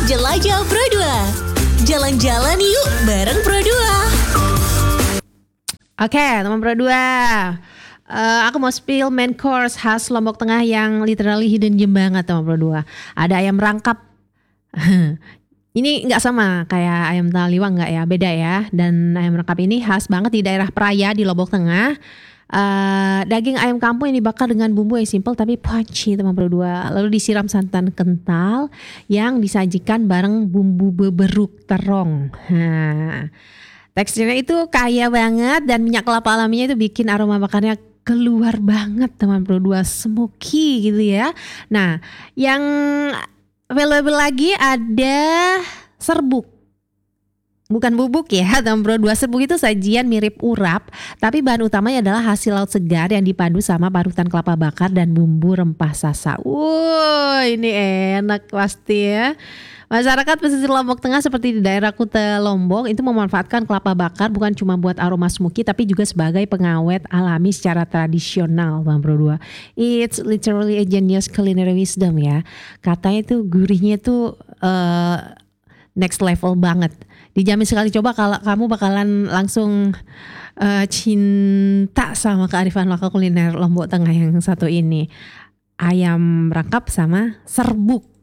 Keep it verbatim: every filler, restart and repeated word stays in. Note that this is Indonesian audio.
Jelajah Pro dua. Jalan-jalan yuk bareng Pro dua. Oke, teman Pro dua. Uh, aku mau spill main course khas Lombok Tengah yang literally hidden gem banget teman Pro dua. Ada ayam rangkap. Ini nggak sama kayak ayam taliwang nggak ya, beda ya. Dan ayam rangkap ini khas banget di daerah Praia di Lombok Tengah. Uh, daging ayam kampung yang dibakar dengan bumbu yang simple tapi punchy teman Pro dua. Lalu disiram santan kental yang disajikan bareng bumbu beberuk terong. Nah, teksturnya itu kaya banget dan minyak kelapa alaminya itu bikin aroma bakarnya keluar banget teman Pro dua, smoky gitu ya. Nah, yang available lagi ada serbuk. Bukan bubuk ya, teman Pro dua. Serbuk itu sajian mirip urap, tapi bahan utamanya adalah hasil laut segar yang dipadu sama parutan kelapa bakar dan bumbu rempah sasa. Wow, ini enak pasti ya. Masyarakat pesisir Lombok Tengah seperti di daerah Kuta Lombok itu memanfaatkan kelapa bakar bukan cuma buat aroma smoky tapi juga sebagai pengawet alami secara tradisional, Bang Pro dua. It's literally a genius culinary wisdom ya. Katanya tuh gurihnya tuh uh, next level banget. Dijamin sekali coba kalau kamu bakalan langsung uh, cinta sama kearifan lokal kuliner Lombok Tengah yang satu ini. Ayam rangkap sama serbuk.